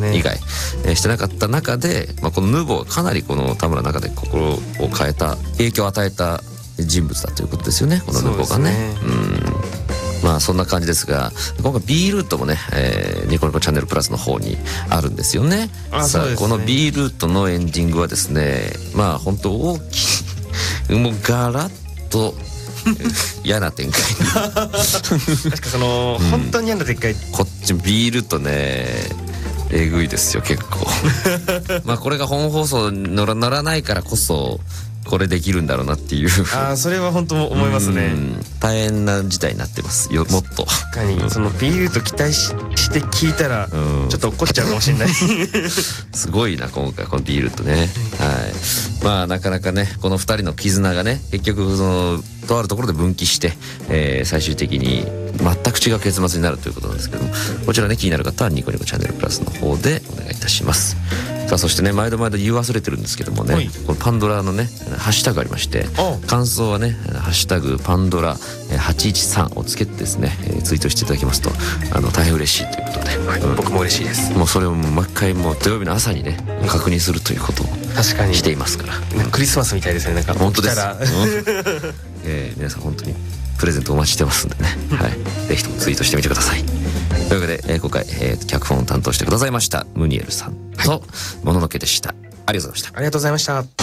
以外、してなかった中で、このヌーボーはかなりこの田村の中で心を変えた、影響を与えた人物だということですよね、このヌーボーがね。そんな感じですが、今回 B ルートもね、ニコニコチャンネルプラスの方にあるんですよね。さあこの B ルートのエンディングはですね、本当大きい、もうガラッと嫌な展開確かその、本当に嫌な展開。 こっち B ルートね、えぐいですよ結構。これが本放送乗らないからこそこれできるんだろうなっていう。 それは本当思いますね。 大変な事態になってますよ、もっと。 確かにその B ルート期待して聞いたらちょっと怒っちゃうかもしれない。 すごいな今回この B ルートね。なかなかねこの2人の絆がね、結局そのとあるところで分岐して、最終的に全く違う結末になるということなんですけども、こちらね気になる方はニコニコチャンネルプラスの方でお願いいたします。さあそしてね、毎度言い忘れてるんですけどもね、このパンドラのねハッシュタグありまして、感想はねハッシュタグパンドラ813をつけてですね、ツイートしていただきますと大変嬉しいということで、 僕も嬉しいです。 もうそれを毎回もう土曜日の朝にね確認するということを確かにしていますから、 クリスマスみたいですね。なんか本当です。皆さん本当にプレゼントお待ちしてますんでね、ぜひともツイートしてみてください。というわけで、今回、脚本を担当してくださいましたムニエルさんともののけでした。ありがとうございました。 ありがとうございました。